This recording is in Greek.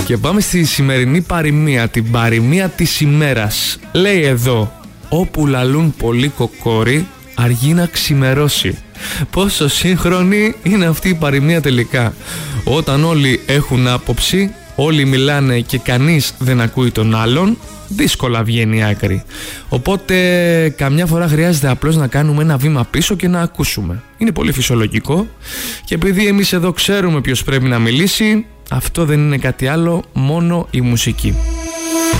Και πάμε στη σημερινή παροιμία, την παροιμία της ημέρας. Λέει εδώ: όπου λαλούν πολλοί κοκόροι, αργεί να ξημερώσει. Πόσο σύγχρονη είναι αυτή η παροιμία τελικά. Όταν όλοι έχουν άποψη, όλοι μιλάνε και κανείς δεν ακούει τον άλλον, δύσκολα βγαίνει η άκρη. Οπότε καμιά φορά χρειάζεται απλώς να κάνουμε ένα βήμα πίσω και να ακούσουμε. Είναι πολύ φυσιολογικό και επειδή εμείς εδώ ξέρουμε ποιος πρέπει να μιλήσει, αυτό δεν είναι κάτι άλλο, μόνο η μουσική.